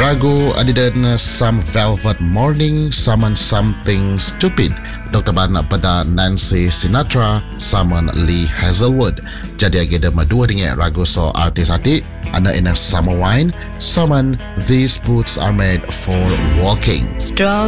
Ragu adidan Some Velvet Morning saman Something Stupid Dr. Ban pada Nancy Sinatra saman Lee Hazelwood. Jadi agenda madua dengan ragu so artis hati ana ina Summer Wine saman These Boots Are Made for Walking.